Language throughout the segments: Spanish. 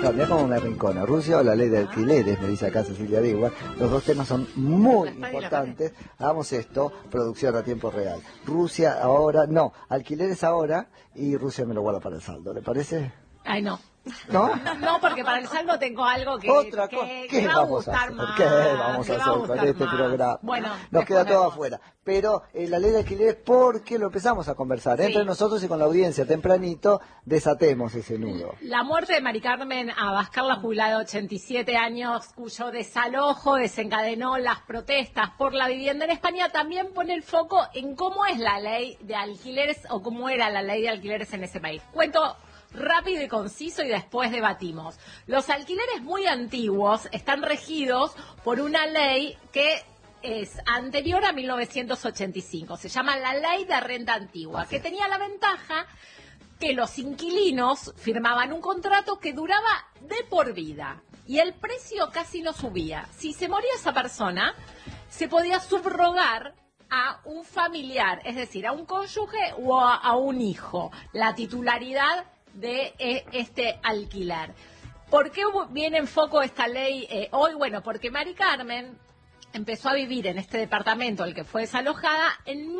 trabajar. Mira cómo me rincona. Rusia o la ley de alquileres, me dice acá Cecilia Digua. Los dos temas son muy importantes. Hagamos esto, producción a tiempo real. Rusia ahora, no, alquileres ahora y Rusia me lo guarda para el saldo. ¿Le parece? Ay, no. ¿No? No, porque para el saldo tengo algo que, Otra cosa. que va a gustar más. ¿Qué vamos a hacer con este programa? Bueno, nos queda todo afuera. Pero la ley de alquileres, porque lo empezamos a conversar entre nosotros y con la audiencia tempranito, desatemos ese nudo. La muerte de Mari Carmen Abascal, la jubilada de 87 años, cuyo desalojo desencadenó las protestas por la vivienda en España, también pone el foco en cómo es la ley de alquileres o cómo era la ley de alquileres en ese país. Cuento rápido y conciso y después debatimos. Los alquileres muy antiguos están regidos por una ley que es anterior a 1985. Se llama la Ley de Renta Antigua, que tenía la ventaja que los inquilinos firmaban un contrato que duraba de por vida y el precio casi no subía. Si se moría esa persona, se podía subrogar a un familiar, es decir, a un cónyuge o a un hijo, la titularidad de este alquiler. ¿Por qué viene en foco esta ley hoy? Bueno, porque Mari Carmen empezó a vivir en este departamento, el que fue desalojada, en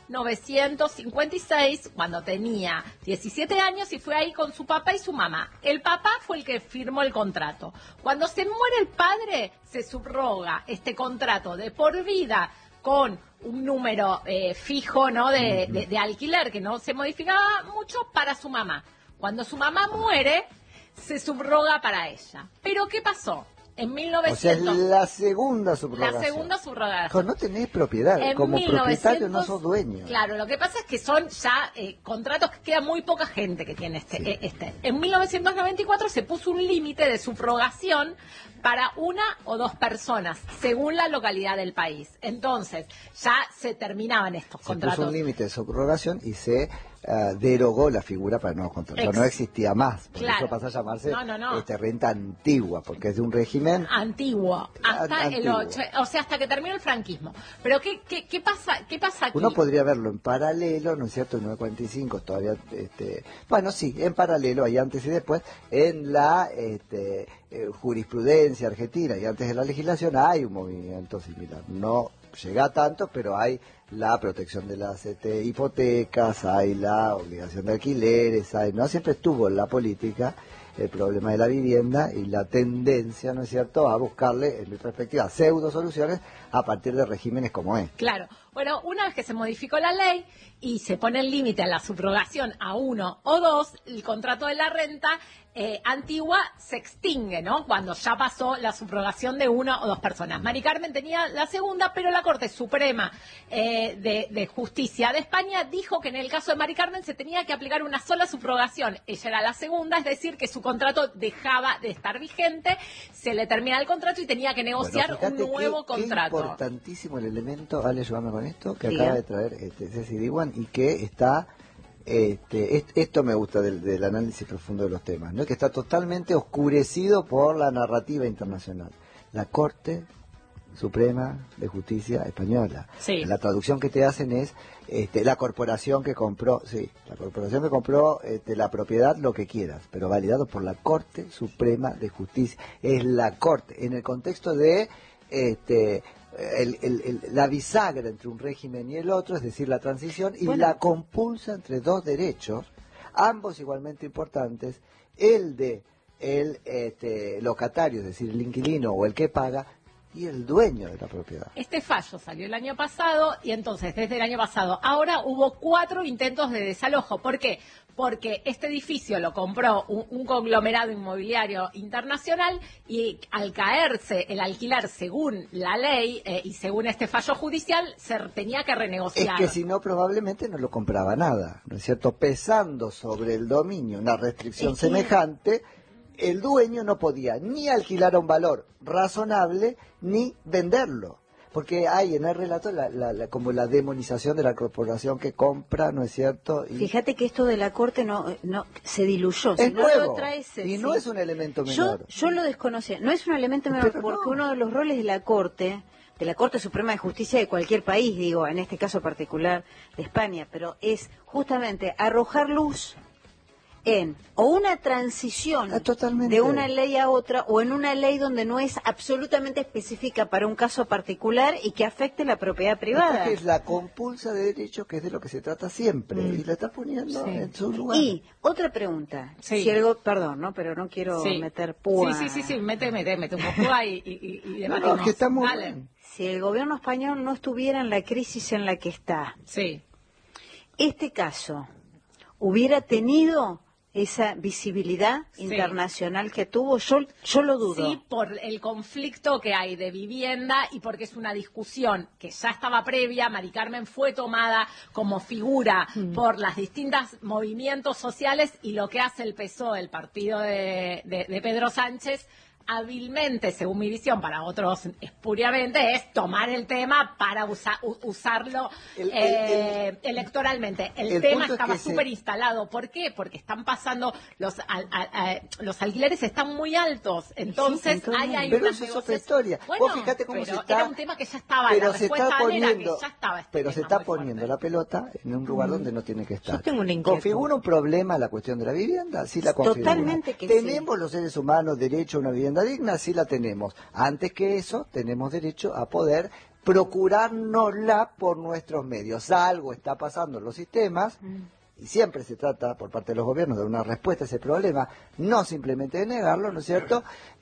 1956, cuando tenía 17 años, y fue ahí con su papá y su mamá. El papá fue el que firmó el contrato. Cuando se muere el padre, se subroga este contrato de por vida con un número fijo, ¿no?, de alquiler, que no se modificaba mucho, para su mamá. Cuando su mamá muere, se subroga para ella. ¿Pero qué pasó? En 1900... O sea, es la segunda subrogación. La segunda subrogación. No tenés propiedad, como propietario no sos dueño. Claro, lo que pasa es que son ya contratos que queda muy poca gente que tiene En 1994 se puso un límite de subrogación para una o dos personas, según la localidad del país. Entonces, ya se terminaban estos contratos. Se puso un límite de subrogación y se derogó la figura para nuevos contratos. No existía más. Por eso pasa a llamarse renta antigua, porque es de un régimen antiguo, hasta hasta que terminó el franquismo. Pero ¿qué pasa aquí? Uno podría verlo en paralelo, ¿no es cierto? En 945 todavía, bueno, sí, en paralelo, hay antes y después, en la jurisprudencia argentina y antes de la legislación hay un movimiento similar. No llega a tanto, pero hay la protección de las hipotecas, hay la obligación de alquileres, no siempre estuvo en la política el problema de la vivienda y la tendencia, ¿no es cierto?, a buscarle, en mi perspectiva, pseudo soluciones a partir de regímenes como este. Claro. Bueno, una vez que se modificó la ley y se pone el límite a la subrogación a uno o dos, el contrato de la renta antigua se extingue, ¿no?, cuando ya pasó la subrogación de una o dos personas. Mari Carmen tenía la segunda, pero la Corte Suprema de Justicia de España dijo que en el caso de Mari Carmen se tenía que aplicar una sola subrogación. Ella era la segunda, es decir, que su contrato dejaba de estar vigente, se le termina el contrato y tenía que negociar un nuevo contrato. Es importantísimo el elemento, Ale, ayúdame con esto, que acaba de traer Ceci Diwan y que está... esto me gusta del análisis profundo de los temas, ¿no?, que está totalmente oscurecido por la narrativa internacional. La Corte Suprema de Justicia Española. La traducción que te hacen es la corporación que compró, la propiedad, lo que quieras, pero validado por la Corte Suprema de Justicia. Es la Corte, en el contexto de la bisagra entre un régimen y el otro, es decir, la transición, y la compulsa entre dos derechos, ambos igualmente importantes, el de el locatario, es decir, el inquilino o el que paga, y el dueño de la propiedad. Este fallo salió el año pasado y entonces desde el año pasado ahora hubo 4 intentos de desalojo. ¿Por qué? Porque este edificio lo compró un conglomerado inmobiliario internacional y al caerse el alquiler según la ley y según este fallo judicial se tenía que renegociar. Es que si no probablemente no lo compraba nada, ¿no es cierto? Pesando sobre el dominio una restricción semejante, el dueño no podía ni alquilar a un valor razonable ni venderlo. Porque hay en el relato como la demonización de la corporación que compra, ¿no es cierto? Y fíjate que esto de la Corte no se diluyó. Es nuevo, y no es un elemento menor. Yo lo desconocía. No es un elemento menor porque uno de los roles de la Corte Suprema de Justicia de cualquier país, digo, en este caso particular de España, pero es justamente arrojar luz en o una transición totalmente. de una ley a otra, o en una ley donde no es absolutamente específica para un caso particular y que afecte la propiedad privada. Es la compulsa de derechos, que es de lo que se trata siempre, y la está poniendo en su lugar. Y otra pregunta, si perdón, ¿no? Pero no quiero meter púa. Sí, mete un poco y debatimos. No, que está muy bien. Si el gobierno español no estuviera en la crisis en la que está, este caso hubiera tenido esa visibilidad internacional que tuvo, yo lo dudo. Sí, por el conflicto que hay de vivienda y porque es una discusión que ya estaba previa. Mari Carmen fue tomada como figura por los distintos movimientos sociales, y lo que hace el PSOE, el partido de Pedro Sánchez, hábilmente, según mi visión, para otros espuriamente, es tomar el tema para usarlo electoralmente. El tema estaba súper instalado. ¿Por qué? Porque están pasando, los alquileres están muy altos, entonces hay pero eso es otra historia. Bueno, vos fíjate cómo se está, era un tema que ya estaba, pero la se está poniendo, ya estaba pero se está poniendo fuerte la pelota en un lugar donde no tiene que estar. Yo tengo una inquietud. ¿Configura un problema la cuestión de la vivienda? Sí la configura. Totalmente que ¿Tenemos los seres humanos derecho a una vivienda digna? Sí la tenemos. Antes que eso, tenemos derecho a poder procurárnosla por nuestros medios. Algo está pasando en los sistemas, y siempre se trata, por parte de los gobiernos, de una respuesta a ese problema, no simplemente de negarlo, ¿no es cierto?,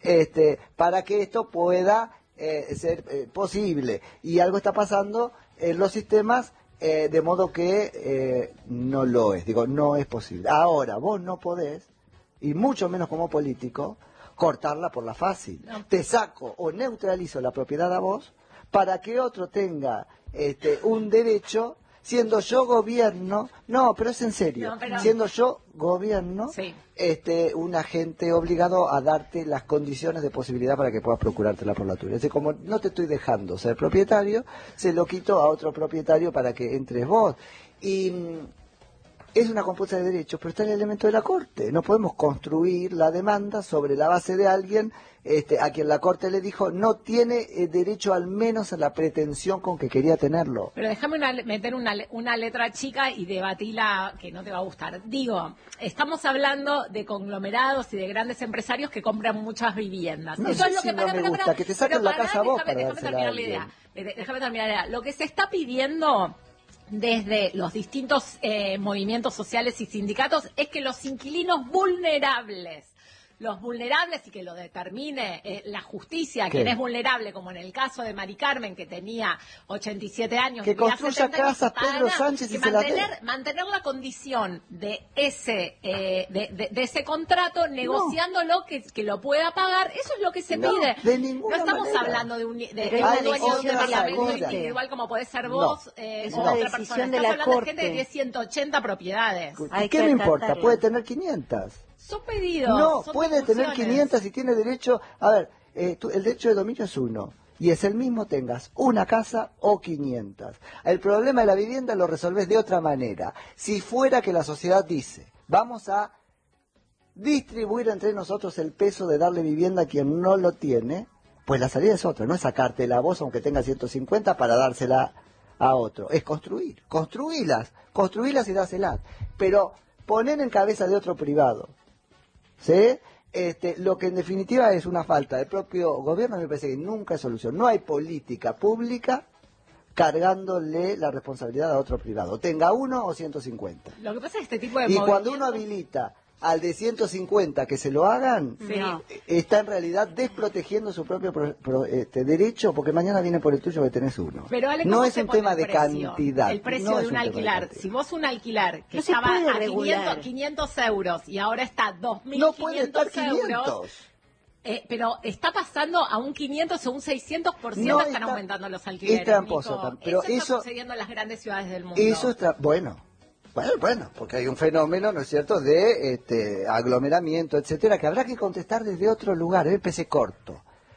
para que esto pueda ser posible. Y algo está pasando en los sistemas, de modo que no lo es. Digo, no es posible. Ahora, vos no podés, y mucho menos como político, cortarla por la fácil. No. Te saco o neutralizo la propiedad a vos para que otro tenga un derecho, siendo yo gobierno, no, pero es en serio, siendo yo gobierno, un agente obligado a darte las condiciones de posibilidad para que puedas procurártela por la tuya. Es decir, como no te estoy dejando ser propietario, se lo quito a otro propietario para que entres vos. Y es una compulsa de derechos, pero está el elemento de la Corte. No podemos construir la demanda sobre la base de alguien a quien la Corte le dijo no tiene derecho al menos a la pretensión con que quería tenerlo. Pero déjame meter una letra chica y debatirla, que no te va a gustar. Digo, estamos hablando de conglomerados y de grandes empresarios que compran muchas viviendas. No, eso es lo que me gusta, que te saquen la casa a vos para déjame terminar la idea. Déjame terminar la idea. Lo que se está pidiendo desde los distintos movimientos sociales y sindicatos es que los inquilinos vulnerables y que lo determine la justicia, quien es vulnerable, como en el caso de Mari Carmen, que tenía 87 años, que construya casas Pedro Sánchez y mantener la condición de ese contrato, negociándolo, que lo pueda pagar. Eso es lo que se pide. De ninguna no estamos manera. hablando de un dueño de un departamento individual como podés ser vos, es o una otra decisión persona. de Estás la hablando Corte. de gente de 10, 180 propiedades. ¿Qué me importa? Puede tener 500. Son pedidos. No, son puede tener 500 y tiene derecho. A ver, el derecho de dominio es uno. Y es el mismo tengas una casa o 500. El problema de la vivienda lo resolvés de otra manera. Si fuera que la sociedad dice, vamos a distribuir entre nosotros el peso de darle vivienda a quien no lo tiene, pues la salida es otra. No es sacártela a vos aunque tenga 150 para dársela a otro. Es construirlas y dárselas. Pero poner en cabeza de otro privado, ¿sí? Lo que en definitiva es una falta del propio gobierno, me parece que nunca es solución. No hay política pública cargándole la responsabilidad a otro privado, tenga 1 o 150. Lo que pasa es que este tipo de cuando uno habilita al de 150 que se lo hagan, está en realidad desprotegiendo su propio derecho, porque mañana viene por el tuyo que tenés uno. Pero Ale, no es un tema de cantidad. El precio de un alquiler. Si vos un alquiler que estaba a 500 euros y ahora está 2.500 no puede estar 500 euros, pero está pasando a un 500 o un 600%, están aumentando los alquileres. Es tramposo, pero eso está sucediendo en las grandes ciudades del mundo. Eso es Bueno, porque hay un fenómeno, ¿no es cierto?, de aglomeramiento, etcétera, que habrá que contestar desde otro lugar. Empecé corto.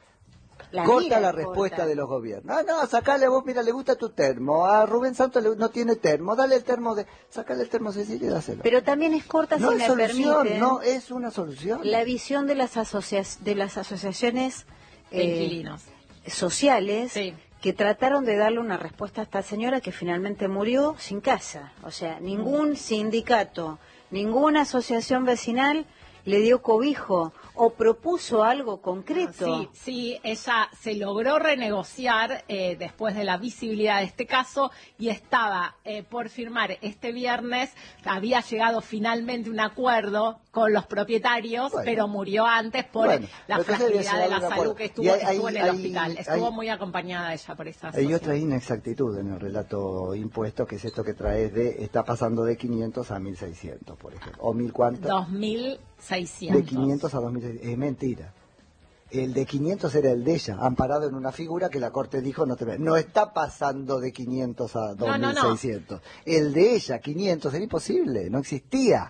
Corta la respuesta de los gobiernos. No, sacale vos, mira, le gusta tu termo. A Rubén Santos no tiene termo. Dale el termo sacale el termo Cecilia y dáselo. Pero también es corta, no si es me permite. No es una solución. La visión de las asociaciones de inquilinos sociales. Sí. Que trataron de darle una respuesta a esta señora que finalmente murió sin casa. O sea, ningún sindicato ninguna asociación vecinal le dio cobijo o propuso algo concreto. Sí, ella se logró renegociar después de la visibilidad de este caso y estaba por firmar este viernes. Había llegado finalmente un acuerdo con los propietarios, pero murió antes por la fragilidad de la salud que estuvo en el hospital. Estuvo muy acompañada ella por esa asociación. Hay otra inexactitud en el relato impuesto, que es esto que traes está pasando de 500 a 1.600, por ejemplo. ¿O 1.000 cuánto? 2.600. De 500 a 2.600. Es mentira. El de 500 era el de ella, amparado en una figura que la Corte dijo no está pasando de 500 a 2.600. No. El de ella, 500, era imposible, no existía.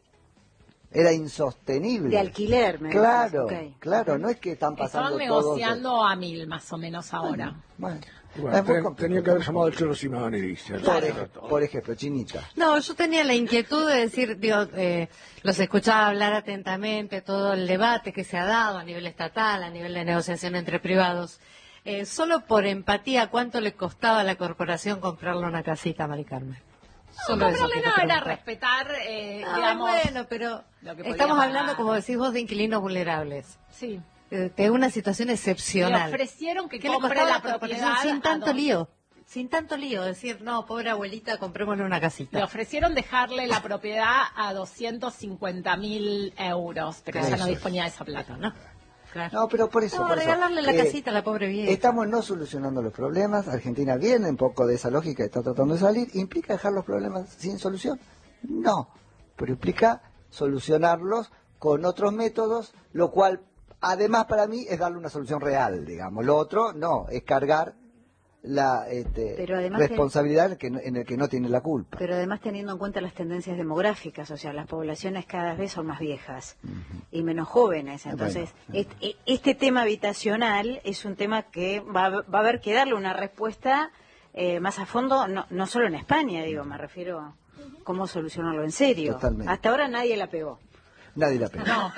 Era insostenible. De alquiler, me Claro, claro, no es que están pasando. Estaban negociando a 1.000 más o menos ahora. Bueno. Tenía que haber llamado al Cholo Simeone, dice. Por ejemplo, Chinita. No, yo tenía la inquietud de decir, los escuchaba hablar atentamente, todo el debate que se ha dado a nivel estatal, a nivel de negociación entre privados. Solo por empatía, ¿cuánto le costaba a la corporación comprarle una casita a Mari Carmen? Solo eso era respetar, digamos... Bueno, pero estamos hablando, como decís vos, de inquilinos vulnerables. Sí. De una situación excepcional. Le ofrecieron que compre la propiedad sin tanto lío. Sin tanto lío, decir, no, pobre abuelita, comprémosle una casita. Le ofrecieron dejarle la propiedad a 250.000 euros, pero ella no disponía de esa plata, ¿no? Claro. No, pero por eso. Regalarle la casita a la pobre vieja. Estamos no solucionando los problemas. Argentina viene un poco de esa lógica, está tratando de salir. ¿Implica dejar los problemas sin solución? No, pero implica solucionarlos con otros métodos, lo cual, además, para mí, es darle una solución real, digamos. Lo otro, no, es cargar la responsabilidad en el que no tiene la culpa. Pero además teniendo en cuenta las tendencias demográficas, o sea, las poblaciones cada vez son más viejas y menos jóvenes. Entonces, este tema habitacional es un tema que va a haber que darle una respuesta más a fondo, no solo en España, me refiero a cómo solucionarlo en serio. Totalmente. Hasta ahora nadie la pegó. Nadie la pegó. No.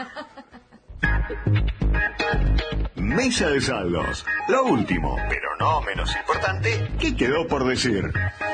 Mesa de saldos. Lo último, pero no menos importante, ¿qué quedó por decir?